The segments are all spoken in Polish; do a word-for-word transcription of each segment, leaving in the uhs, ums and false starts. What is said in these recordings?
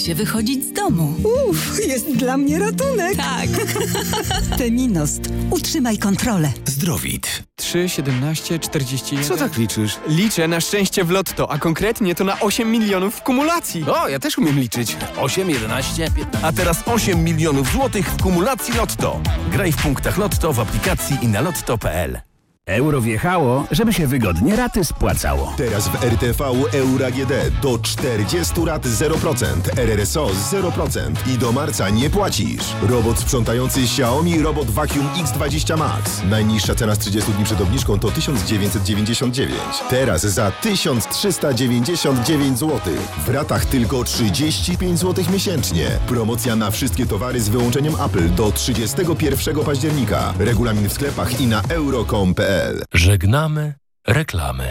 się wychodzić z domu. Uff, jest dla mnie ratunek. Tak. Feminost. Utrzymaj kontrolę. Zdrowit. trzy, siedemnaście, czterdzieści jeden. Co tak liczysz? Liczę na szczęście w lotto, a konkretnie to na osiem milionów w kumulacji. O, ja też umiem liczyć. osiem, jedenaście, piętnaście. A teraz osiem milionów złotych w kumulacji Lotto. Graj w punktach Lotto w aplikacji i na lotto kropka pe el. Euro wjechało, żeby się wygodnie raty spłacało. Teraz w R T V Euro A G D do czterdziestu rat zero procent, R R S O zero procent i do marca nie płacisz. Robot sprzątający Xiaomi Robot Vacuum X dwadzieścia Max. Najniższa cena z trzydziestu dni przed obniżką to tysiąc dziewięćset dziewięćdziesiąt dziewięć. Teraz za tysiąc trzysta dziewięćdziesiąt dziewięć złotych. W ratach tylko trzydzieści pięć złotych miesięcznie. Promocja na wszystkie towary z wyłączeniem Apple do trzydziestego pierwszego października. Regulamin w sklepach i na euro kropka com kropka pe el. Żegnamy reklamy.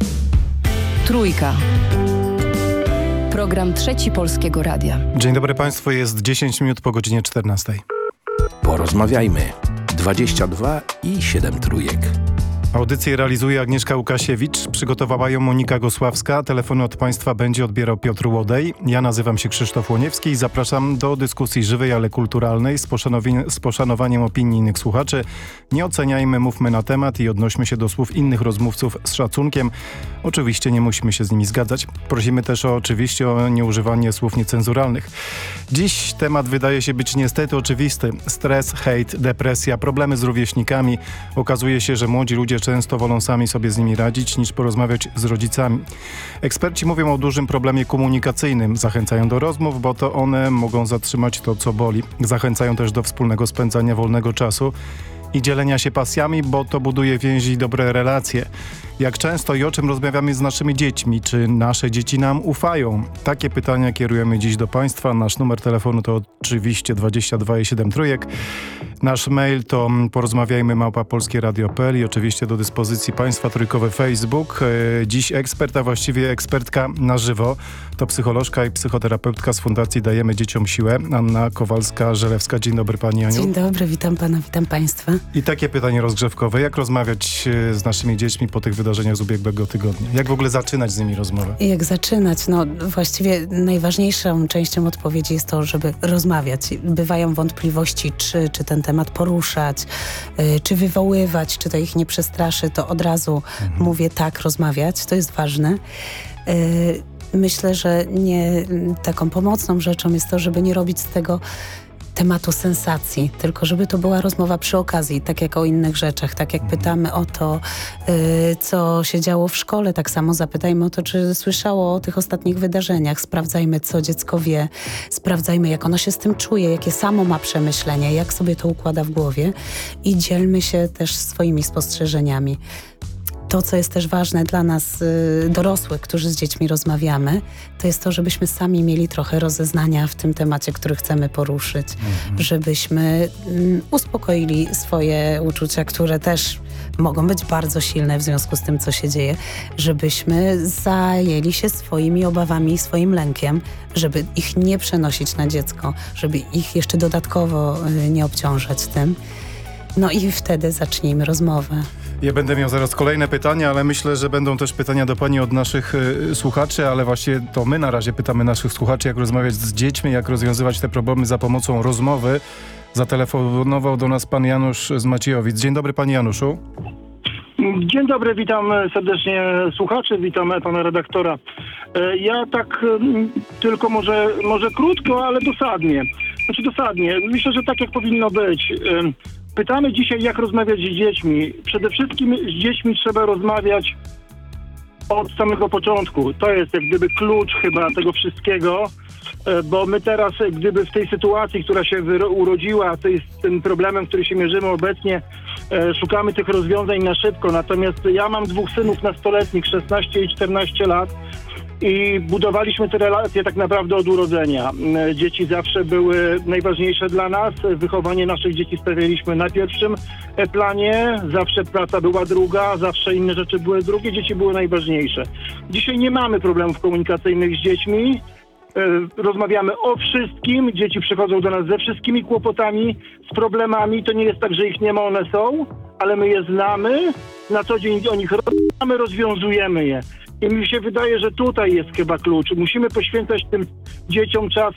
Trójka. Program Trzeci Polskiego Radia. Dzień dobry Państwu, jest dziesięć minut po godzinie czternastej. Porozmawiajmy. dwadzieścia dwa i siedem trójek. Audycję realizuje Agnieszka Łukasiewicz, przygotowała ją Monika Gosławska, telefony od Państwa będzie odbierał Piotr Łodej. Ja nazywam się Krzysztof Łoniewski i zapraszam do dyskusji żywej, ale kulturalnej z, poszanowi- z poszanowaniem opinii innych słuchaczy. Nie oceniajmy, mówmy na temat i odnośmy się do słów innych rozmówców z szacunkiem. Oczywiście nie musimy się z nimi zgadzać. Prosimy też o, oczywiście o nieużywanie słów niecenzuralnych. Dziś temat wydaje się być niestety oczywisty. Stres, hejt, depresja, problemy z rówieśnikami. Okazuje się, że młodzi ludzie często wolą sami sobie z nimi radzić, niż porozmawiać z rodzicami. Eksperci mówią o dużym problemie komunikacyjnym. Zachęcają do rozmów, bo to one mogą zatrzymać to, co boli. Zachęcają też do wspólnego spędzania wolnego czasu i dzielenia się pasjami, bo to buduje więzi i dobre relacje. Jak często i o czym rozmawiamy z naszymi dziećmi? Czy nasze dzieci nam ufają? Takie pytania kierujemy dziś do Państwa. Nasz numer telefonu to oczywiście dwadzieścia dwa i siedem trójek. Nasz mail to porozmawiajmy małpa polskie radio kropka pe el i oczywiście do dyspozycji Państwa trójkowy Facebook. Dziś ekspert, a właściwie ekspertka na żywo. To psycholożka i psychoterapeutka z Fundacji Dajemy Dzieciom Siłę, Anna Kowalska-Żelewska. Dzień dobry Pani Aniu. Dzień dobry, witam Pana, witam Państwa. I takie pytanie rozgrzewkowe. Jak rozmawiać z naszymi dziećmi po tych wydarzeniach z ubiegłego tygodnia? Jak w ogóle zaczynać z nimi rozmowę? Jak zaczynać? No właściwie najważniejszą częścią odpowiedzi jest to, żeby rozmawiać. Bywają wątpliwości, czy, czy ten temat poruszać, yy, czy wywoływać, czy to ich nie przestraszy, to od razu mhm. mówię tak, rozmawiać. To jest ważne. Yy, myślę, że nie taką pomocną rzeczą jest to, żeby nie robić z tego tematu sensacji, tylko żeby to była rozmowa przy okazji, tak jak o innych rzeczach, tak jak pytamy o to, yy, co się działo w szkole, tak samo zapytajmy o to, czy słyszało o tych ostatnich wydarzeniach, sprawdzajmy, co dziecko wie, sprawdzajmy, jak ono się z tym czuje, jakie samo ma przemyślenia, jak sobie to układa w głowie i dzielmy się też swoimi spostrzeżeniami. To, co jest też ważne dla nas y, dorosłych, którzy z dziećmi rozmawiamy, to jest to, żebyśmy sami mieli trochę rozeznania w tym temacie, który chcemy poruszyć. Mhm. Żebyśmy y, uspokoili swoje uczucia, które też mogą być bardzo silne w związku z tym, co się dzieje. Żebyśmy zajęli się swoimi obawami i swoim lękiem, żeby ich nie przenosić na dziecko, żeby ich jeszcze dodatkowo y, nie obciążać tym. No i wtedy zacznijmy rozmowę. Ja będę miał zaraz kolejne pytania, ale myślę, że będą też pytania do Pani od naszych y, słuchaczy, ale właśnie to my na razie pytamy naszych słuchaczy, jak rozmawiać z dziećmi, jak rozwiązywać te problemy za pomocą rozmowy. Zatelefonował do nas Pan Janusz z Maciejowic. Dzień dobry Panie Januszu. Dzień dobry, witam serdecznie słuchaczy, witam Pana redaktora. Ja tak tylko może, może krótko, ale dosadnie. Znaczy dosadnie. Myślę, że tak jak powinno być. Pytamy dzisiaj, jak rozmawiać z dziećmi. Przede wszystkim z dziećmi trzeba rozmawiać od samego początku. To jest jak gdyby klucz chyba tego wszystkiego, bo my teraz gdyby w tej sytuacji, która się urodziła, to jest tym problemem, który się mierzymy obecnie, szukamy tych rozwiązań na szybko. Natomiast ja mam dwóch synów nastoletnich, szesnaście i czternaście lat. I budowaliśmy te relacje tak naprawdę od urodzenia. Dzieci zawsze były najważniejsze dla nas. Wychowanie naszych dzieci stawialiśmy na pierwszym planie. Zawsze praca była druga, zawsze inne rzeczy były drugie. Dzieci były najważniejsze. Dzisiaj nie mamy problemów komunikacyjnych z dziećmi. Rozmawiamy o wszystkim. Dzieci przychodzą do nas ze wszystkimi kłopotami, z problemami. To nie jest tak, że ich nie ma, one są, ale my je znamy. Na co dzień o nich rozmawiamy, rozwiązujemy je. I mi się wydaje, że tutaj jest chyba klucz. Musimy poświęcać tym dzieciom czas